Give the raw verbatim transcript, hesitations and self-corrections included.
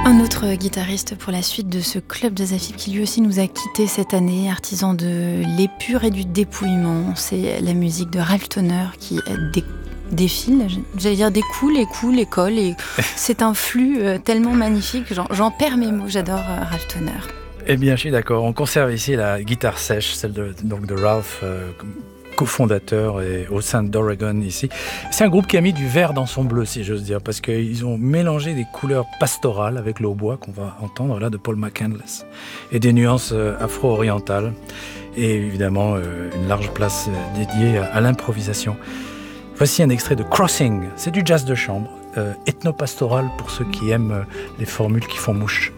Un autre guitariste pour la suite de ce club de Zafir qui lui aussi nous a quittés cette année, artisan de l'épure et du dépouillement. C'est la musique de Ralph Towner qui dé- défile, j'allais dire découle et coule et colle. Et c'est un flux tellement magnifique, j'en, j'en perds mes mots, j'adore Ralph Towner. Eh bien, je suis d'accord. On conserve ici la guitare sèche, celle de, donc de Ralph, euh, cofondateur et au sein d'Oregon ici. C'est un groupe qui a mis du vert dans son bleu, si j'ose dire, parce qu'ils ont mélangé des couleurs pastorales avec le hautbois qu'on va entendre là de Paul McCandless et des nuances afro-orientales et évidemment euh, une large place dédiée à, à l'improvisation. Voici un extrait de Crossing. C'est du jazz de chambre, euh, ethno-pastoral pour ceux qui aiment les formules qui font mouche.